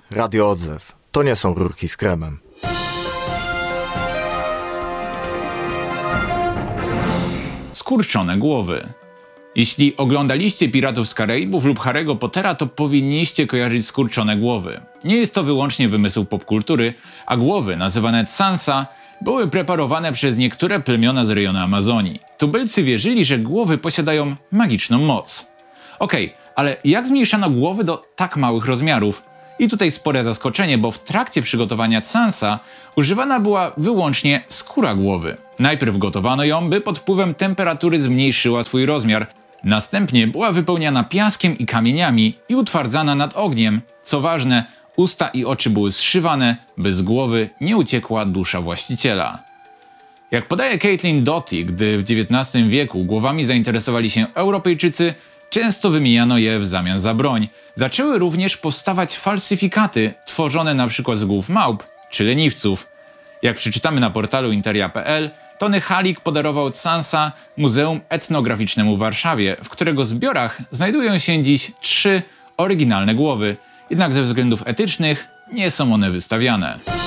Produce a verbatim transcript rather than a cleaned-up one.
Radio Odzew. To nie są rurki z kremem. Skurczone głowy. Jeśli oglądaliście Piratów z Karaibów lub Harry'ego Pottera, to powinniście kojarzyć skurczone głowy. Nie jest to wyłącznie wymysł popkultury, a głowy, nazywane Tsansa, były preparowane przez niektóre plemiona z rejonu Amazonii. Tubylcy wierzyli, że głowy posiadają magiczną moc. Okej, okay, ale jak zmniejszano głowy do tak małych rozmiarów? I tutaj spore zaskoczenie, bo w trakcie przygotowania Tsansa używana była wyłącznie skóra głowy. Najpierw gotowano ją, by pod wpływem temperatury zmniejszyła swój rozmiar. Następnie była wypełniana piaskiem i kamieniami i utwardzana nad ogniem. Co ważne, usta i oczy były zszywane, by z głowy nie uciekła dusza właściciela. Jak podaje Caitlin Doughty, gdy w dziewiętnastym wieku głowami zainteresowali się Europejczycy, często wymieniano je w zamian za broń. Zaczęły również powstawać falsyfikaty tworzone np. z głów małp czy leniwców. Jak przeczytamy na portalu interia kropka p l, Tony Halik podarował Tsansa Muzeum Etnograficznemu w Warszawie, w którego zbiorach znajdują się dziś trzy oryginalne głowy, jednak ze względów etycznych nie są one wystawiane.